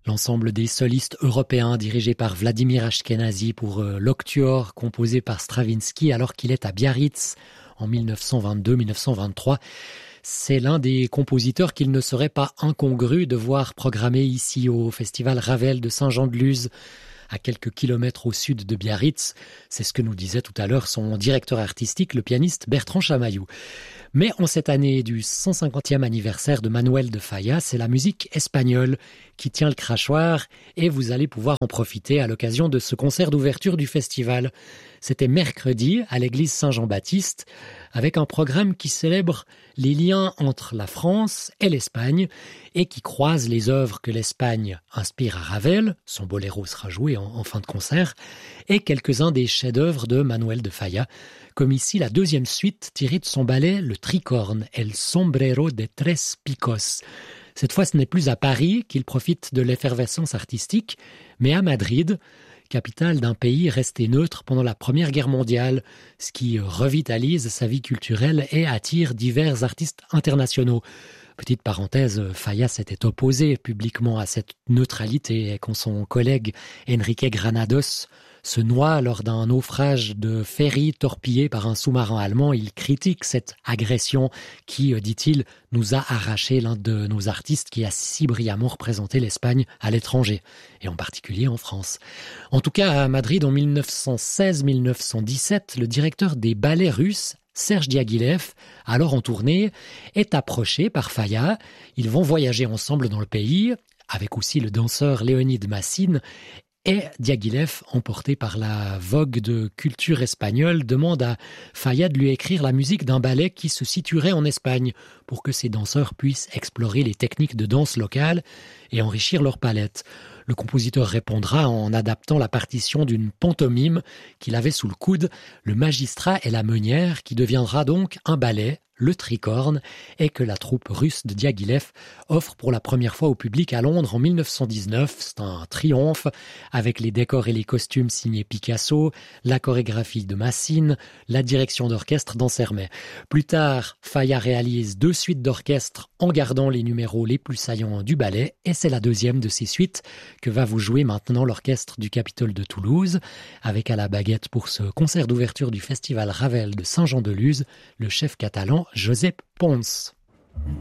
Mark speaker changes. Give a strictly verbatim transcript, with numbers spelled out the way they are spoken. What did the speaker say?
Speaker 1: L'ensemble des solistes européens dirigé par Vladimir Ashkenazy pour euh, l'Octuor composé par Stravinsky alors qu'il est à Biarritz en mille neuf cent vingt-deux mille neuf cent vingt-trois. C'est l'un des compositeurs qu'il ne serait pas incongru de voir programmé ici au Festival Ravel de Saint-Jean-de-Luz, à quelques kilomètres au sud de Biarritz. C'est ce que nous disait tout à l'heure son directeur artistique, le pianiste Bertrand Chamaillou. Mais en cette année du cent cinquantième anniversaire de Manuel de Falla, c'est la musique espagnole qui tient le crachoir et vous allez pouvoir en profiter à l'occasion de ce concert d'ouverture du festival. C'était mercredi à l'église Saint-Jean-Baptiste avec un programme qui célèbre les liens entre la France et l'Espagne et qui croise les œuvres que l'Espagne inspire à Ravel, son boléro sera joué en, en fin de concert, et quelques-uns des chefs-d'œuvre de Manuel de Falla, comme ici la deuxième suite tirée de son ballet Le Tricorne, El Sombrero de Tres Picos. Cette fois, ce n'est plus à Paris qu'il profite de l'effervescence artistique, mais à Madrid, capitale d'un pays resté neutre pendant la Première Guerre mondiale, ce qui revitalise sa vie culturelle et attire divers artistes internationaux. Petite parenthèse, Falla s'était opposé publiquement à cette neutralité et quand son collègue Enrique Granados se noie lors d'un naufrage de ferry torpillé par un sous-marin allemand, il critique cette agression qui, dit-il, nous a arraché l'un de nos artistes qui a si brillamment représenté l'Espagne à l'étranger, et en particulier en France. En tout cas, à Madrid, en mille neuf cent seize mille neuf cent dix-sept, le directeur des ballets russes, Serge Diaghilev, alors en tournée, est approché par Falla. Ils vont voyager ensemble dans le pays, avec aussi le danseur Léonide Massine. Et Diaghilev, emporté par la vogue de culture espagnole, demande à Falla de lui écrire la musique d'un ballet qui se situerait en Espagne pour que ses danseurs puissent explorer les techniques de danse locales et enrichir leur palette. Le compositeur répondra en adaptant la partition d'une pantomime qu'il avait sous le coude, Le Magistrat et la Meunière, qui deviendra donc un ballet, Le Tricorne, et que la troupe russe de Diaghilev offre pour la première fois au public à Londres en mille neuf cent dix-neuf. C'est un triomphe, avec les décors et les costumes signés Picasso, la chorégraphie de Massine, la direction d'orchestre d'Ansermet. Plus tard, Falla réalise deux suites d'orchestre en gardant les numéros les plus saillants du ballet, et c'est la deuxième de ces suites que va vous jouer maintenant l'orchestre du Capitole de Toulouse, avec à la baguette pour ce concert d'ouverture du Festival Ravel de Saint-Jean-de-Luz, le chef catalan Josep Pons.